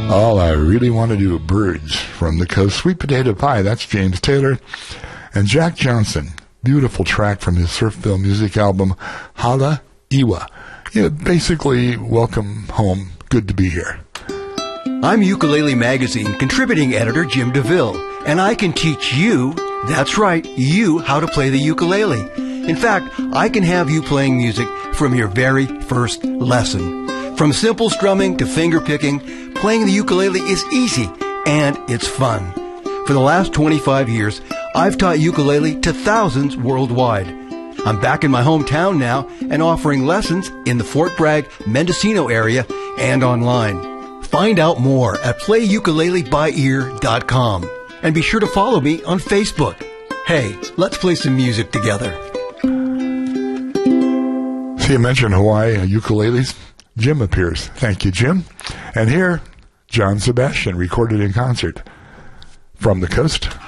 All I Really Want to Do, Birds from the Coast. Sweet Potato Pie, that's James Taylor. And Jack Johnson, beautiful track from his Surfville music album, Hala Iwa. Yeah, basically, welcome home, good to be here. I'm Ukulele Magazine contributing editor Jim DeVille, and I can teach you, that's right, you, how to play the ukulele. In fact, I can have you playing music from your very first lesson. From simple strumming to finger picking, playing the ukulele is easy, and it's fun. For the last 25 years, I've taught ukulele to thousands worldwide. I'm back in my hometown now and offering lessons in the Fort Bragg, Mendocino area and online. Find out more at playukuleleByEar.com. And be sure to follow me on Facebook. Hey, let's play some music together. See, you mentioned Hawaii ukuleles. Jim appears. Thank you, Jim. And here, John Sebastian, recorded in concert from the coast.